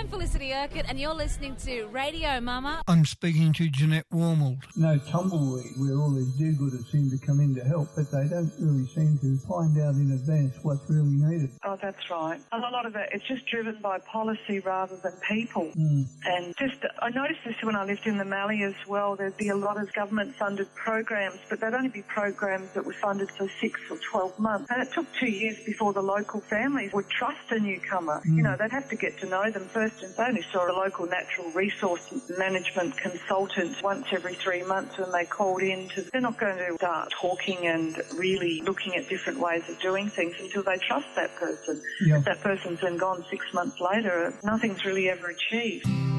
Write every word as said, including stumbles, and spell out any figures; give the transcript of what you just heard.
I'm Felicity Urquhart and you're listening to Radio Mama. I'm speaking to Jeanette Warmold. No tumbleweed where all these do-gooders seem to come in to help, but they don't really seem to find out in advance what's really needed. Oh, that's right. And a lot of it, it's just driven by policy rather than people. Mm. And just, I noticed this when I lived in the Mallee as well. There'd be a lot of government-funded programs, but they'd only be programs that were funded for six or twelve months. And it took two years before the local families would trust a newcomer. Mm. You know, they'd have to get to know them first, and they only saw a local natural resource management consultant once every three months when they called in. To, they're not going to start talking and really looking at different ways of doing things until they trust that person. Yep. If that person's then gone six months later, nothing's really ever achieved.